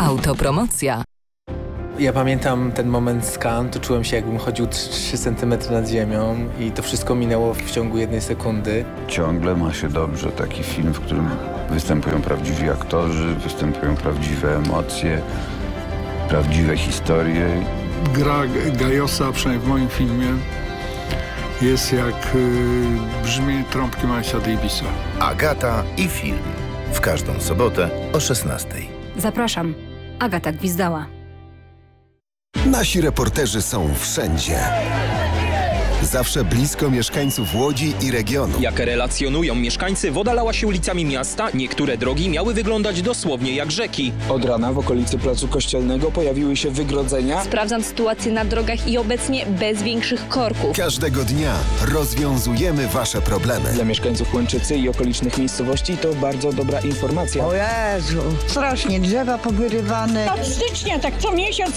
Autopromocja. Ja pamiętam ten moment z Cannes, to czułem się, jakbym chodził 3 cm nad ziemią i to wszystko minęło w ciągu 1 sekundy. Ciągle ma się dobrze taki film, w którym występują prawdziwi aktorzy, występują prawdziwe emocje, prawdziwe historie. Gra Gajosa, przynajmniej w moim filmie, jest jak brzmienie trąbki Milesa Davisa. Agata i film. W każdą sobotę o 16:00. Zapraszam. Agata Gwizdała. Nasi reporterzy są wszędzie. Zawsze blisko mieszkańców Łodzi i regionu. Jak relacjonują mieszkańcy, woda lała się ulicami miasta. Niektóre drogi miały wyglądać dosłownie jak rzeki. Od rana w okolicy Placu Kościelnego pojawiły się wygrodzenia. Sprawdzam sytuację na drogach i obecnie bez większych korków. Każdego dnia rozwiązujemy wasze problemy. Dla mieszkańców Łęczycy i okolicznych miejscowości to bardzo dobra informacja. O Jezu, strasznie drzewa powyrywane. Od stycznia, tak co miesiąc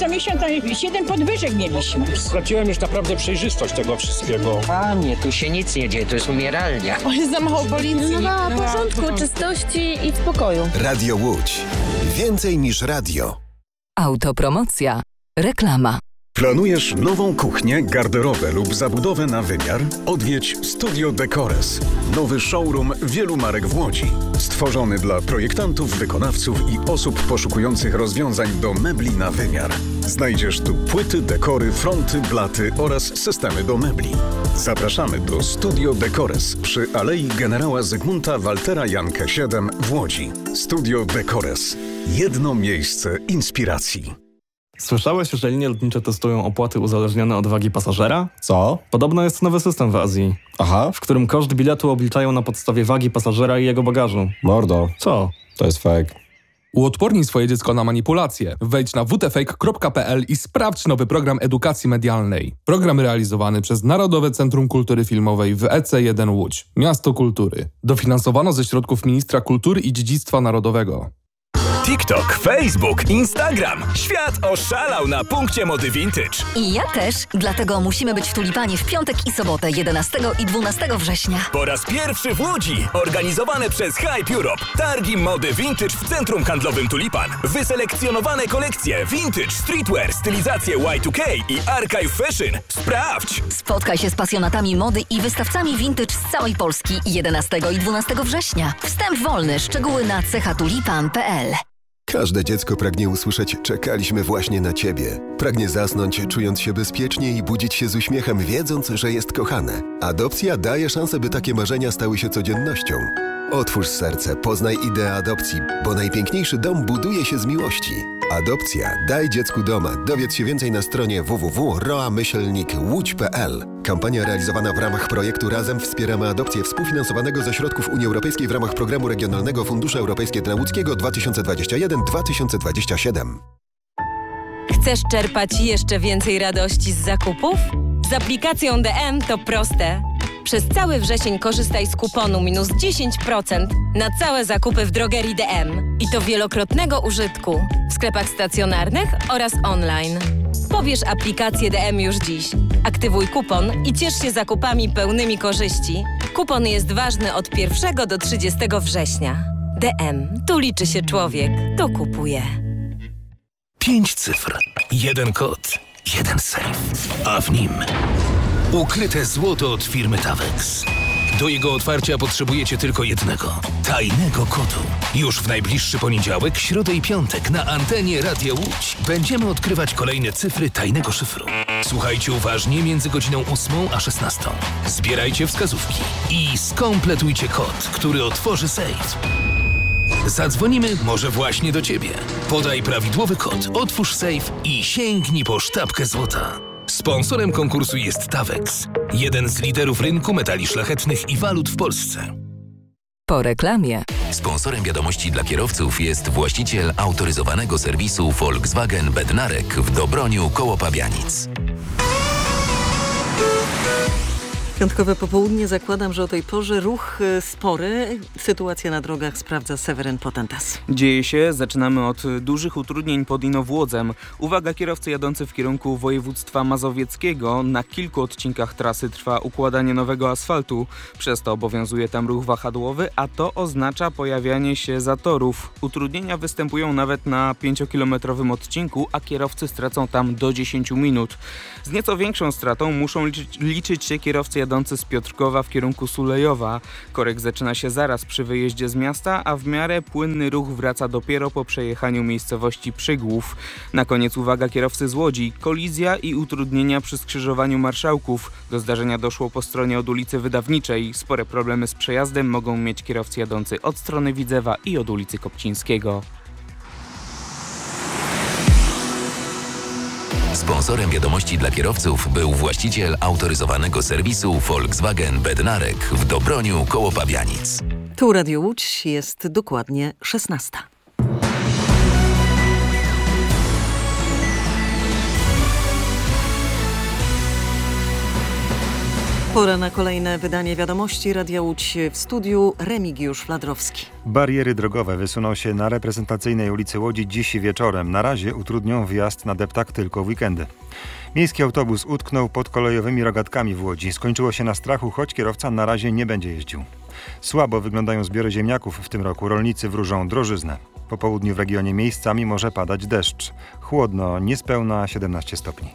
7 podwyżek mieliśmy. Sprawdziłem już naprawdę przejrzystość tego wszystkiego. Panie, tu się nic nie dzieje, to jest umieralnia. O, jest za mało policji. No, porządku, czystości i spokoju. Radio Łódź. Więcej niż radio. Autopromocja. Reklama. Planujesz nową kuchnię, garderobę lub zabudowę na wymiar? Odwiedź Studio Decores. Nowy showroom wielu marek w Łodzi. Stworzony dla projektantów, wykonawców i osób poszukujących rozwiązań do mebli na wymiar. Znajdziesz tu płyty, dekory, fronty, blaty oraz systemy do mebli. Zapraszamy do Studio Decores przy Alei Generała Zygmunta Waltera Jankę 7 w Łodzi. Studio Decores. Jedno miejsce inspiracji. Słyszałeś, że linie lotnicze testują opłaty uzależnione od wagi pasażera? Co? Podobno jest nowy system w Azji. Aha. W którym koszt biletu obliczają na podstawie wagi pasażera i jego bagażu. Mordo. Co? To jest fake. Uodpornij swoje dziecko na manipulacje. Wejdź na wtfake.pl i sprawdź nowy program edukacji medialnej. Program realizowany przez Narodowe Centrum Kultury Filmowej w EC1 Łódź. Miasto Kultury. Dofinansowano ze środków Ministra Kultury i Dziedzictwa Narodowego. TikTok, Facebook, Instagram. Świat oszalał na punkcie mody vintage. I ja też, dlatego musimy być w Tulipanie w piątek i sobotę 11 i 12 września. Po raz pierwszy w Łodzi, organizowane przez Hype Europe. Targi mody vintage w centrum handlowym Tulipan. Wyselekcjonowane kolekcje vintage, streetwear, stylizacje Y2K i archive fashion. Sprawdź! Spotkaj się z pasjonatami mody i wystawcami vintage z całej Polski 11 i 12 września. Wstęp wolny, szczegóły na cechatulipan.pl. Każde dziecko pragnie usłyszeć „czekaliśmy właśnie na ciebie”. Pragnie zasnąć, czując się bezpiecznie i budzić się z uśmiechem, wiedząc, że jest kochane. Adopcja daje szansę, by takie marzenia stały się codziennością. Otwórz serce, poznaj ideę adopcji, bo najpiękniejszy dom buduje się z miłości. Adopcja. Daj dziecku doma. Dowiedz się więcej na stronie www.roa-łódź.pl. Kampania realizowana w ramach projektu Razem wspieramy adopcję współfinansowanego ze środków Unii Europejskiej w ramach Programu Regionalnego Fundusze Europejskie dla Łódzkiego 2021-2027. Chcesz czerpać jeszcze więcej radości z zakupów? Z aplikacją DM to proste. Przez cały wrzesień korzystaj z kuponu minus 10% na całe zakupy w drogerii DM. I to wielokrotnego użytku w sklepach stacjonarnych oraz online. Pobierz aplikację DM już dziś. Aktywuj kupon i ciesz się zakupami pełnymi korzyści. Kupon jest ważny od 1 do 30 września. DM. Tu liczy się człowiek. Tu kupuje. 5 cyfr, 1 kod, 1 sejf, a w nim ukryte złoto od firmy Tawex. Do jego otwarcia potrzebujecie tylko jednego, tajnego kodu. Już w najbliższy poniedziałek, środę i piątek na antenie Radia Łódź będziemy odkrywać kolejne cyfry tajnego szyfru. Słuchajcie uważnie między godziną 8 a 16. Zbierajcie wskazówki i skompletujcie kod, który otworzy sejf. Zadzwonimy może właśnie do Ciebie. Podaj prawidłowy kod, otwórz sejf i sięgnij po sztabkę złota. Sponsorem konkursu jest Tawex, jeden z liderów rynku metali szlachetnych i walut w Polsce. Po reklamie. Sponsorem wiadomości dla kierowców jest właściciel autoryzowanego serwisu Volkswagen Bednarek w Dobroniu koło Pabianic. Piątkowe popołudnie, zakładam, że o tej porze ruch spory. Sytuację na drogach sprawdza Seweryn Potentas. Dzieje się, zaczynamy od dużych utrudnień pod Inowłodzem. Uwaga, kierowcy jadący w kierunku województwa mazowieckiego. Na kilku odcinkach trasy trwa układanie nowego asfaltu. Przez to obowiązuje tam ruch wahadłowy, a to oznacza pojawianie się zatorów. Utrudnienia występują nawet na 5-kilometrowym odcinku, a kierowcy stracą tam do 10 minut. Z nieco większą stratą muszą liczyć się kierowcy jadący z Piotrkowa w kierunku Sulejowa. Korek zaczyna się zaraz przy wyjeździe z miasta, a w miarę płynny ruch wraca dopiero po przejechaniu miejscowości Przygłów. Na koniec uwaga, kierowcy z Łodzi. Kolizja i utrudnienia przy skrzyżowaniu Marszałków. Do zdarzenia doszło po stronie od ulicy Wydawniczej. Spore problemy z przejazdem mogą mieć kierowcy jadący od strony Widzewa i od ulicy Kopcińskiego. Sponsorem wiadomości dla kierowców był właściciel autoryzowanego serwisu Volkswagen Bednarek w Dobroniu koło Pabianic. Tu Radio Łódź, jest dokładnie 16. Pora na kolejne wydanie wiadomości Radia Łódź. W studiu Remigiusz Fladrowski. Bariery drogowe wysuną się na reprezentacyjnej ulicy Łodzi dziś wieczorem. Na razie utrudnią wjazd na deptak tylko w weekendy. Miejski autobus utknął pod kolejowymi rogatkami w Łodzi. Skończyło się na strachu, choć kierowca na razie nie będzie jeździł. Słabo wyglądają zbiory ziemniaków w tym roku. Rolnicy wróżą drożyznę. Po południu w regionie miejscami może padać deszcz. Chłodno, niespełna 17 stopni.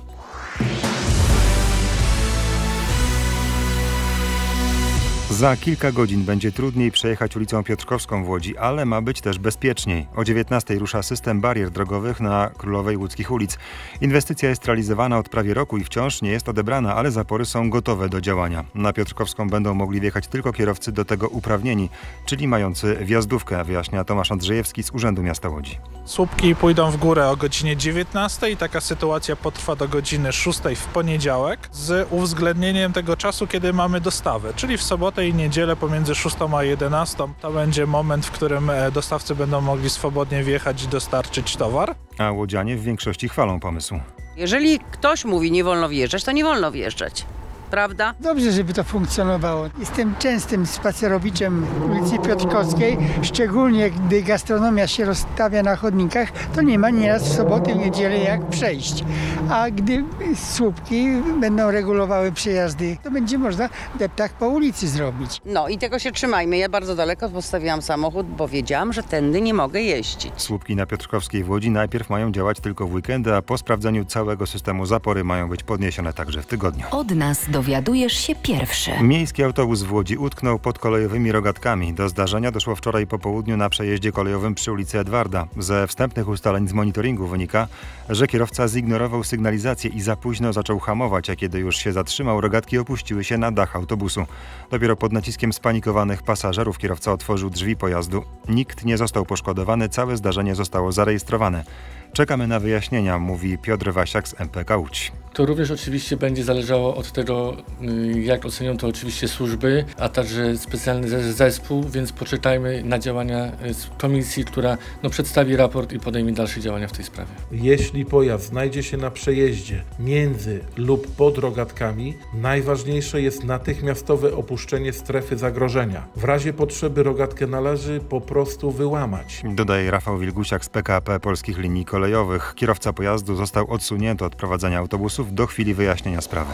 Za kilka godzin będzie trudniej przejechać ulicą Piotrkowską w Łodzi, ale ma być też bezpieczniej. O 19:00 rusza system barier drogowych na Królowej Łódzkich ulic. Inwestycja jest realizowana od prawie roku i wciąż nie jest odebrana, ale zapory są gotowe do działania. Na Piotrkowską będą mogli wjechać tylko kierowcy do tego uprawnieni, czyli mający wjazdówkę, wyjaśnia Tomasz Andrzejewski z Urzędu Miasta Łodzi. Słupki pójdą w górę o godzinie 19:00 i taka sytuacja potrwa do godziny 6:00 w poniedziałek z uwzględnieniem tego czasu, kiedy mamy dostawę, czyli w sobotę i niedzielę pomiędzy 6:00 a 11:00. To będzie moment, w którym dostawcy będą mogli swobodnie wjechać i dostarczyć towar. A łodzianie w większości chwalą pomysł. Jeżeli ktoś mówi nie wolno wjeżdżać, to nie wolno wjeżdżać. Prawda? Dobrze, żeby to funkcjonowało. Jestem częstym spacerowiczem ulicy Piotrkowskiej, szczególnie gdy gastronomia się rozstawia na chodnikach, to nie ma nieraz w sobotę, niedzielę jak przejść. A gdy słupki będą regulowały przejazdy, to będzie można deptak po ulicy zrobić. No i tego się trzymajmy. Ja bardzo daleko postawiłam samochód, bo wiedziałam, że tędy nie mogę jeździć. Słupki na Piotrkowskiej w Łodzi najpierw mają działać tylko w weekendy, a po sprawdzeniu całego systemu zapory mają być podniesione także w tygodniu. Od nas dowiadujesz się pierwszy. Miejski autobus w Łodzi utknął pod kolejowymi rogatkami. Do zdarzenia doszło wczoraj po południu na przejeździe kolejowym przy ulicy Edwarda. Ze wstępnych ustaleń z monitoringu wynika, że kierowca zignorował sygnalizację i za późno zaczął hamować, a kiedy już się zatrzymał, rogatki opuściły się na dach autobusu. Dopiero pod naciskiem spanikowanych pasażerów kierowca otworzył drzwi pojazdu. Nikt nie został poszkodowany, całe zdarzenie zostało zarejestrowane. Czekamy na wyjaśnienia, mówi Piotr Wasiak z MPK Łódź. To również oczywiście będzie zależało od tego, jak ocenią to oczywiście służby, a także specjalny zespół, więc poczekajmy na działania komisji, która przedstawi raport i podejmie dalsze działania w tej sprawie. Jeśli pojazd znajdzie się na przejeździe między lub pod rogatkami, najważniejsze jest natychmiastowe opuszczenie strefy zagrożenia. W razie potrzeby rogatkę należy po prostu wyłamać. Dodaje Rafał Wilgusiak z PKP Polskich Linii Kolejowych. Kierowca pojazdu został odsunięty od prowadzenia autobusów do chwili wyjaśnienia sprawy.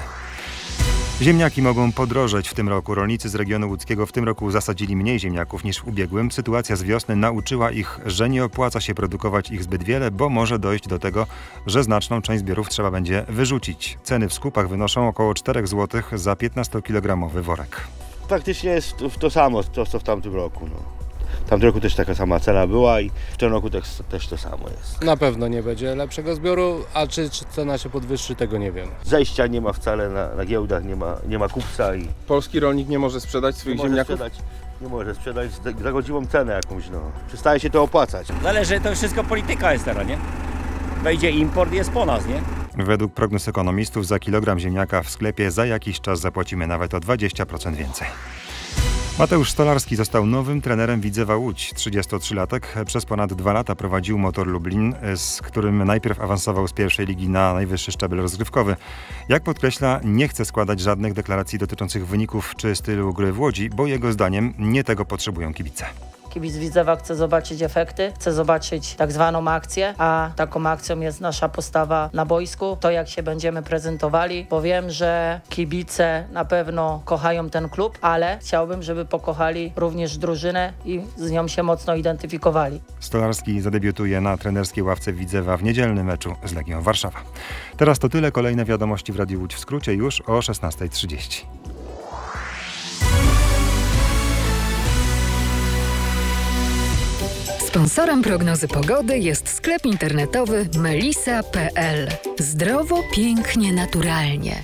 Ziemniaki mogą podrożeć w tym roku. Rolnicy z regionu łódzkiego w tym roku zasadzili mniej ziemniaków niż w ubiegłym. Sytuacja z wiosny nauczyła ich, że nie opłaca się produkować ich zbyt wiele, bo może dojść do tego, że znaczną część zbiorów trzeba będzie wyrzucić. Ceny w skupach wynoszą około 4 zł za 15-kilogramowy worek. Faktycznie jest to samo, co w tamtym roku. W tamtym roku też taka sama cena była i w tym roku też to samo jest. Na pewno nie będzie lepszego zbioru, a czy cena się podwyższy, tego nie wiem. Zejścia nie ma wcale na giełdach, nie ma kupca. I polski rolnik nie może sprzedać swoich ziemniaków? Nie może sprzedać za godziwą cenę jakąś. Przestaje się to opłacać. Zależy, to wszystko polityka jest teraz, nie? Wejdzie import, jest po nas, nie? Według prognoz ekonomistów za kilogram ziemniaka w sklepie za jakiś czas zapłacimy nawet o 20% więcej. Mateusz Stolarski został nowym trenerem Widzewa Łódź. 33-latek przez ponad 2 lata prowadził Motor Lublin, z którym najpierw awansował z pierwszej ligi na najwyższy szczebel rozgrywkowy. Jak podkreśla, nie chce składać żadnych deklaracji dotyczących wyników czy stylu gry w Łodzi, bo jego zdaniem nie tego potrzebują kibice. Kibic Widzewa chce zobaczyć efekty, chce zobaczyć tak zwaną akcję, a taką akcją jest nasza postawa na boisku, to jak się będziemy prezentowali, bo wiem, że kibice na pewno kochają ten klub, ale chciałbym, żeby pokochali również drużynę i z nią się mocno identyfikowali. Stolarski zadebiutuje na trenerskiej ławce Widzewa w niedzielnym meczu z Legią Warszawa. Teraz to tyle, kolejne wiadomości w Radiu Łódź w skrócie już o 16:30. Sponsorem prognozy pogody jest sklep internetowy melisa.pl. Zdrowo, pięknie, naturalnie.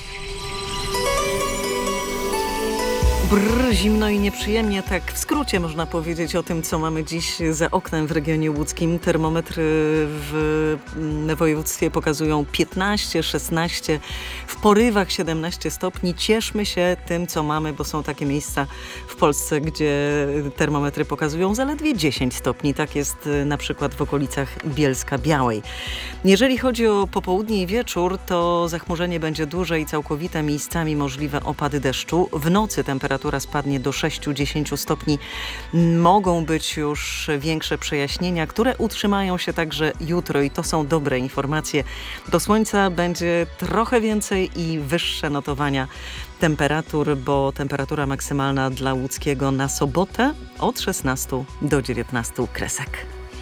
Zimno i nieprzyjemnie, tak w skrócie można powiedzieć o tym, co mamy dziś za oknem w regionie łódzkim. Termometry w województwie pokazują 15, 16, w porywach 17 stopni. Cieszmy się tym, co mamy, bo są takie miejsca w Polsce, gdzie termometry pokazują zaledwie 10 stopni. Tak jest na przykład w okolicach Bielska-Białej. Jeżeli chodzi o popołudnie i wieczór, to zachmurzenie będzie duże i całkowite, miejscami możliwe opady deszczu. W nocy temperatura spadnie do 6-10 stopni. Mogą być już większe przejaśnienia, które utrzymają się także jutro i to są dobre informacje. Do słońca będzie trochę więcej i wyższe notowania temperatur, bo temperatura maksymalna dla łódzkiego na sobotę od 16 do 19 kresek.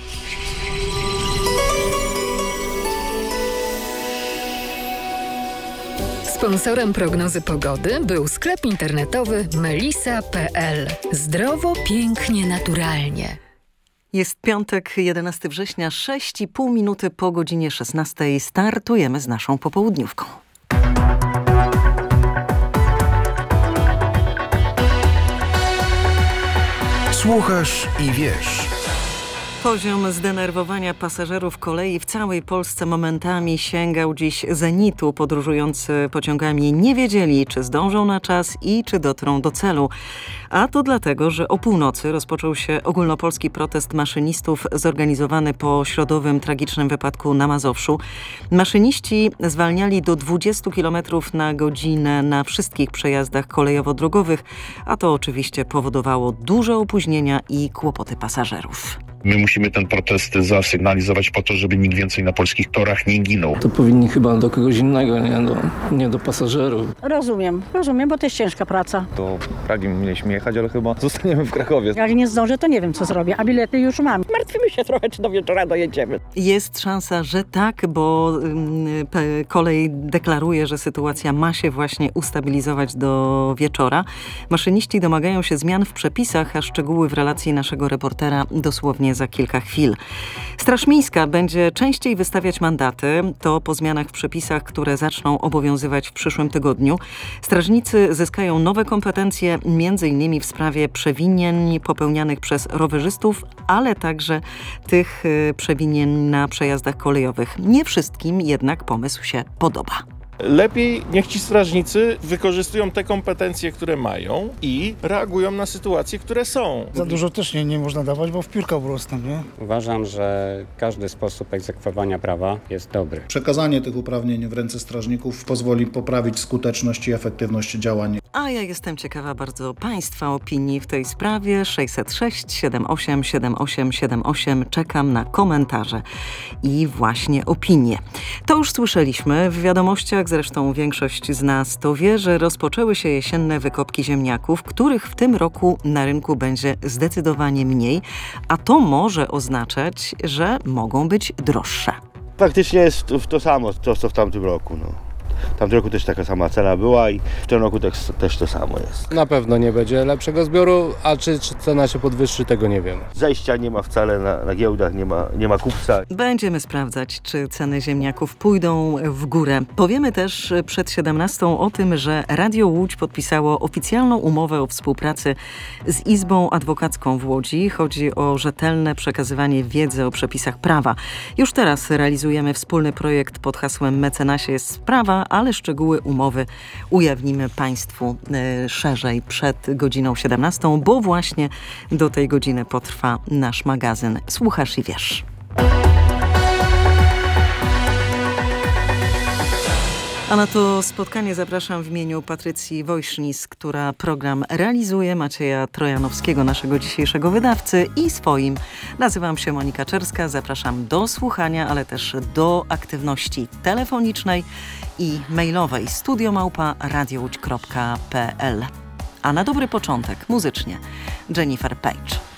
Sponsorem prognozy pogody był sklep internetowy melisa.pl. Zdrowo, pięknie, naturalnie. Jest piątek, 11 września, 6,5 minuty po godzinie 16. Startujemy z naszą popołudniówką. Słuchasz i wiesz. Poziom zdenerwowania pasażerów kolei w całej Polsce momentami sięgał dziś zenitu. Podróżujący pociągami nie wiedzieli, czy zdążą na czas i czy dotrą do celu. A to dlatego, że o północy rozpoczął się ogólnopolski protest maszynistów zorganizowany po środowym tragicznym wypadku na Mazowszu. Maszyniści zwalniali do 20 km na godzinę na wszystkich przejazdach kolejowo-drogowych, a to oczywiście powodowało duże opóźnienia i kłopoty pasażerów. My musimy ten protest zasygnalizować po to, żeby nikt więcej na polskich torach nie ginął. To powinni chyba do kogoś innego, nie do pasażerów. Rozumiem, bo to jest ciężka praca. Do Pragi mieliśmy jechać, ale chyba zostaniemy w Krakowie. Jak nie zdążę, to nie wiem, co zrobię, a bilety już mam. Martwimy się trochę, czy do wieczora dojedziemy. Jest szansa, że tak, bo kolej deklaruje, że sytuacja ma się właśnie ustabilizować do wieczora. Maszyniści domagają się zmian w przepisach, a szczegóły w relacji naszego reportera dosłownie za kilka chwil. Straż Miejska będzie częściej wystawiać mandaty. To po zmianach w przepisach, które zaczną obowiązywać w przyszłym tygodniu. Strażnicy zyskają nowe kompetencje, m.in. w sprawie przewinień popełnianych przez rowerzystów, ale także tych przewinień na przejazdach kolejowych. Nie wszystkim jednak pomysł się podoba. Lepiej niech ci strażnicy wykorzystują te kompetencje, które mają i reagują na sytuacje, które są. Za dużo też nie można dawać, bo w piórka wrosną, nie? Uważam, że każdy sposób egzekwowania prawa jest dobry. Przekazanie tych uprawnień w ręce strażników pozwoli poprawić skuteczność i efektywność działań. A ja jestem ciekawa bardzo Państwa opinii w tej sprawie. 606 78 78 78. Czekam na komentarze i właśnie opinie. To już słyszeliśmy w wiadomościach, zresztą większość z nas to wie, że rozpoczęły się jesienne wykopki ziemniaków, których w tym roku na rynku będzie zdecydowanie mniej, a to może oznaczać, że mogą być droższe. Praktycznie jest to samo, co w tamtym roku. W tamtym roku też taka sama cena była i w tym roku też to samo jest. Na pewno nie będzie lepszego zbioru, a czy cena się podwyższy, tego nie wiem. Zejścia nie ma wcale na giełdach, nie ma kupca. Będziemy sprawdzać, czy ceny ziemniaków pójdą w górę. Powiemy też przed 17 o tym, że Radio Łódź podpisało oficjalną umowę o współpracy z Izbą Adwokacką w Łodzi. Chodzi o rzetelne przekazywanie wiedzy o przepisach prawa. Już teraz realizujemy wspólny projekt pod hasłem Mecenasie jest sprawa, ale szczegóły umowy ujawnimy Państwu szerzej przed godziną 17, bo właśnie do tej godziny potrwa nasz magazyn Słuchasz i Wiesz. A na to spotkanie zapraszam w imieniu Patrycji Wojsznis, która program realizuje, Macieja Trojanowskiego, naszego dzisiejszego wydawcy, i swoim. Nazywam się Monika Czerska, zapraszam do słuchania, ale też do aktywności telefonicznej i mailowej studio@radiołódź.pl. A na dobry początek muzycznie Jennifer Page.